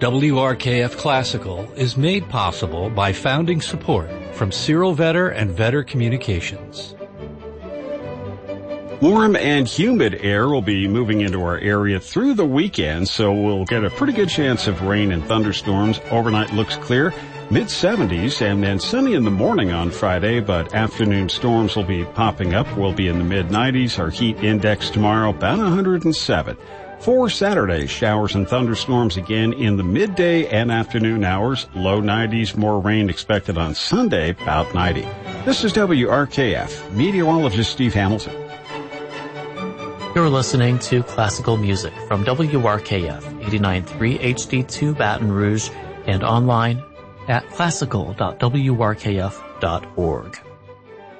WRKF Classical is made possible by founding support from Cyril Vetter and Vetter Communications. Warm and humid air will be moving into our area through the weekend, so we'll get a pretty good chance of rain and thunderstorms. Overnight looks clear, mid-70s, and then sunny in the morning on Friday, but afternoon storms will be popping up. We'll be in the mid-90s. Our heat index tomorrow, about 107. For Saturday, showers and thunderstorms again in the midday and afternoon hours. Low 90s, more rain expected on Sunday, about 90. This is WRKF, meteorologist Steve Hamilton. You're listening to classical music from WRKF 89.3 HD2 Baton Rouge and online at classical.wrkf.org.